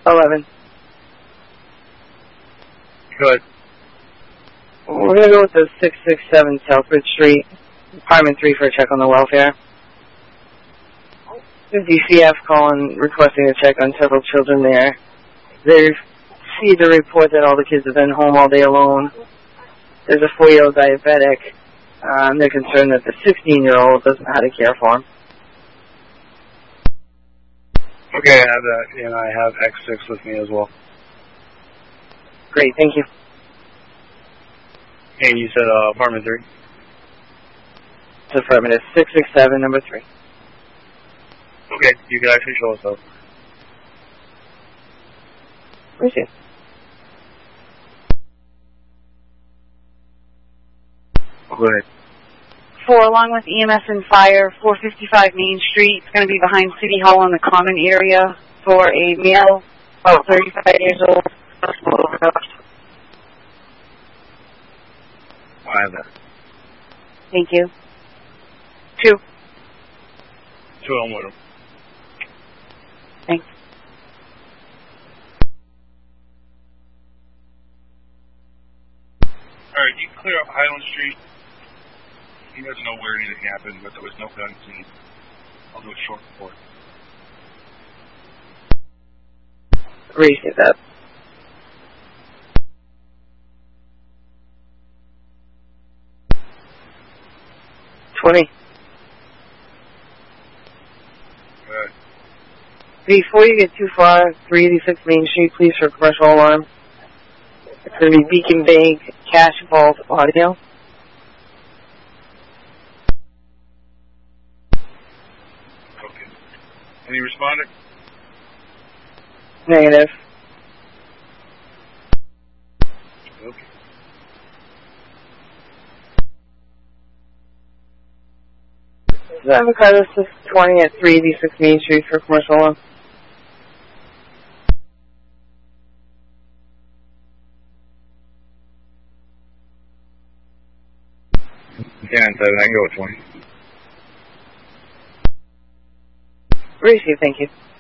11. Good. We're going to go with the 667 Southbridge Street, apartment 3 for a check on the welfare. The DCF calling, requesting a check on several children there. They received a report that all the kids have been home all day alone. There's a 4-year-old diabetic. They're concerned that the 16-year-old doesn't know how to care for him. Okay, I have that, and I have X6 with me as well. Great, thank you. And you said apartment 3? It's affirmative. 667, number 3. Okay, you can actually show us up. Appreciate it. Go ahead. 4, along with EMS and fire, 455 Main Street. It's going to be behind City Hall in the common area for a male, about 35 years old. I have that. Thank you. 2. 2 on with them. Thanks. Alright, you can clear up Highland Street. He doesn't know where anything happened, but there was no gun seen. I'll do a short report. Appreciate that. $20. Good. Before you get too far, 386 Main Street, please, for commercial alarm. It's going to be Beacon Bank Cash Vault Audio. Okay. Any respondent? Negative. Okay. Avocado 620 at 386 Main Street for commercial alarm. Yeah, and 7, I can go with 20. Appreciate it, thank you.